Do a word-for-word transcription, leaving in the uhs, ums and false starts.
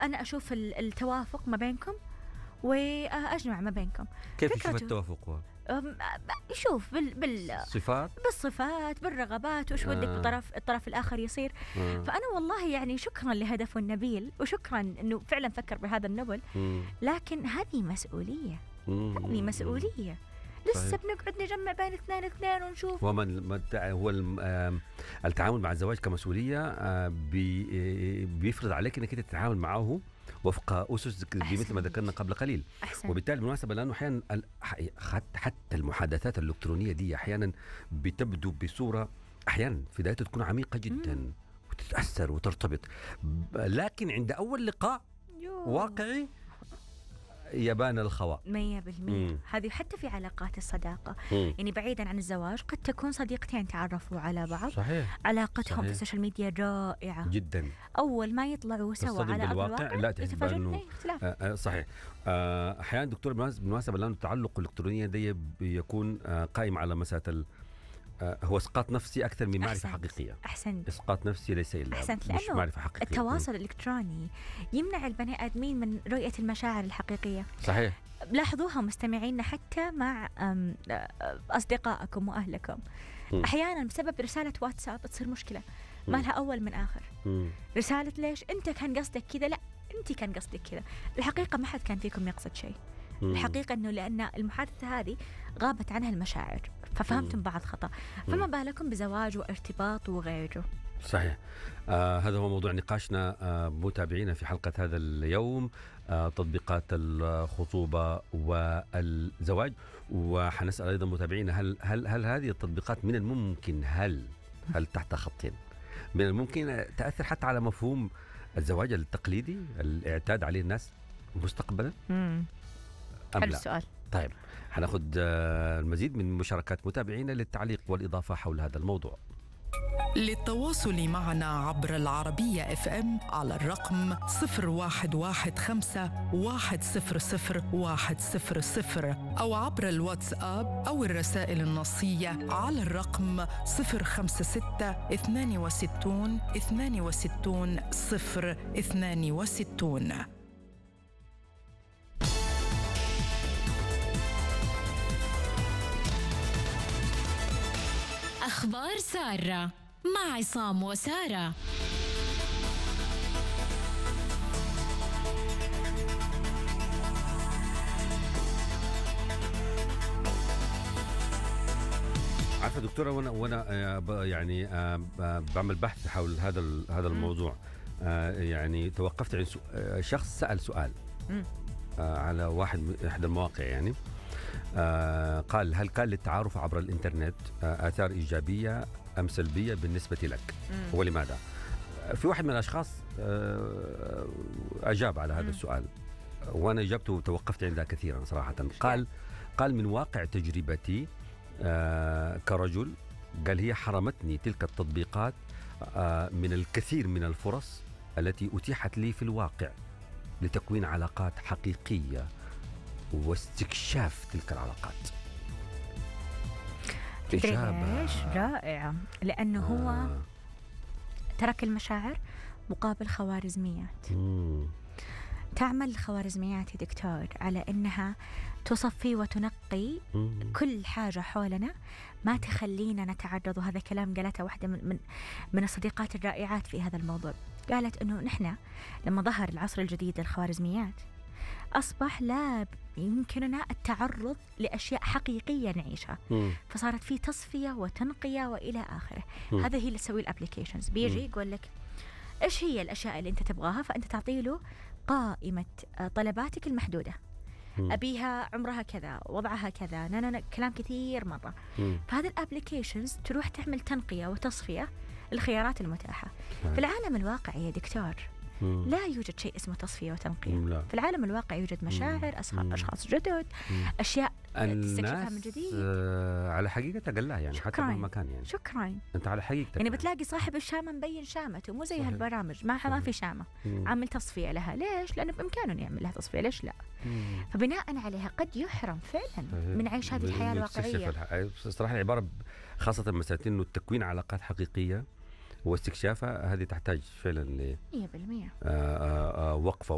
أنا أشوف التوافق ما بينكم وأجمع ما بينكم. كيف يشوف التوافق؟ يشوف بال بالصفات بالصفات بالرغبات وش ودك آه. بطرف الطرف الآخر يصير. آه. فأنا والله يعني شكرا لهدفه النبيل، وشكرا أنه فعلا فكر بهذا النبل. مم. لكن هذه مسؤولية. مم. هذه مسؤولية. لسه بنقعد نجمع بين اثنين اثنين ونشوف. ومن هو التعامل مع الزواج كمسؤولية بيفرض عليك أنك تتعامل معه وفق أسس مثل ما ذكرنا قبل قليل. أحسن. وبالتالي بالمناسبة لأنه أحيانا حتى المحادثات الإلكترونية دي أحيانا بتبدو بصورة أحيانا في بدايتها تكون عميقة جدا مم. وتتأثر وترتبط، لكن عند أول لقاء يوه. واقعي يبان الخواء مية بالمية. هذه حتى في علاقات الصداقة. مم. يعني بعيدا عن الزواج قد تكون صديقتين تعرفوا على بعض. صحيح. علاقتهم صحيح. في السوشيال ميديا رائعة جدا. أول ما يطلعوا سوا على أرض الواقع لا يتفاجئون اختلاف. آه صحيح. آه أحيانا دكتور بالمناسبة لأن التعلق الإلكتروني ده بيكون آه قائم على مسألة هو إسقاط نفسي أكثر من معرفة حقيقية. أحسنت. إسقاط نفسي ليس إلا أحسنت. مش معرفة حقيقية. التواصل الإلكتروني يمنع البني آدمين من رؤية المشاعر الحقيقية. صحيح. لاحظوها مستمعينا حتى مع أصدقائكم وأهلكم. م. أحيانا بسبب رسالة واتساب تصير مشكلة ما لها أول من آخر. م. رسالة ليش أنت كان قصدك كذا، لا أنت كان قصدك كذا، الحقيقة ما حد كان فيكم يقصد شيء. الحقيقة أنه لأن المحادثة هذه غابت عنها المشاعر ففهمتم بعض خطأ، فما بالكم بزواج وارتباط وغيره. صحيح. آه هذا هو موضوع نقاشنا آه متابعينا في حلقة هذا اليوم، آه تطبيقات الخطوبة والزواج. وحنسأل أيضا متابعينا هل هل هل هذه التطبيقات من الممكن هل هل تحت خطين من الممكن تأثر حتى على مفهوم الزواج التقليدي الاعتاد عليه الناس مستقبلا؟ امم حلو السؤال. طيب هناخذ المزيد من مشاركات متابعينا للتعليق والإضافة حول هذا الموضوع. للتواصل معنا عبر العربية اف ام على الرقم صفر واحد واحد خمسة واحد صفر صفر واحد صفر صفر أو عبر الواتساب أو الرسائل النصية على الرقم صفر خمسة ستة اثنان وستون اثنان وستون صفر اثنان وستون. أخبار سارة مع عصام وسارة. عارفة دكتورة وانا وانا يعني بعمل بحث حول هذا هذا الموضوع، يعني توقفت عند شخص سأل سؤال على واحد من احدى المواقع، يعني آه قال هل كان للتعارف عبر الإنترنت آه آثار إيجابية أم سلبية بالنسبة لك؟ مم. ولماذا؟ في واحد من الأشخاص آه أجاب على هذا مم. السؤال، وأنا إجابته توقفت عندها كثيرا صراحة. قال قال من واقع تجربتي آه كرجل، قال هي حرمتني تلك التطبيقات آه من الكثير من الفرص التي أتيحت لي في الواقع لتكوين علاقات حقيقية واستكشاف تلك العلاقات. ليش؟ رائعة. لأنه آه. هو ترك المشاعر مقابل خوارزميات. مم. تعمل الخوارزميات يا دكتور على أنها تصفي وتنقي مم. كل حاجة حولنا ما تخلينا نتعرض. وهذا كلام قالته واحدة من, من, من الصديقات الرائعات في هذا الموضوع. قالت أنه نحن لما ظهر العصر الجديد للخوارزميات أصبح لا يمكننا التعرض لأشياء حقيقية نعيشها. مم. فصارت في تصفية وتنقية وإلى آخره. مم. هذا هي اللي تسوي الابليكيشنز. بيجي يقول لك إيش هي الأشياء اللي أنت تبغاها، فأنت تعطي له قائمة طلباتك المحدودة. مم. أبيها عمرها كذا، وضعها كذا، نا نا كلام كثير مرة. مم. فهذا الابليكيشنز تروح تعمل تنقية وتصفية الخيارات المتاحة. مم. في العالم الواقعي يا دكتور مم. لا يوجد شيء اسمه تصفية وتنقية. لا. في العالم الواقع يوجد مشاعر، مم. أشخاص جدد، مم. أشياء تستكشفها من جديد. آه على حقيقة قال لها يعني شكراً. حتى مهما كان يعني شكرا أنت على حقيقتك يعني بتلاقي صاحب الشامة مبين شامته، مو زي هالبرامج ما ما في شامة مم. عامل تصفية لها. ليش؟ لأنه بإمكانه يعمل لها تصفية، ليش لا؟ مم. فبناء عليها قد يحرم فعلا من عيش هذه الحياة الواقعية. صراحة العبارة خاصة مسألة إنه تكوين علاقات حقيقية واستكشافها هذه تحتاج فعلا ل مية بالمية وقفة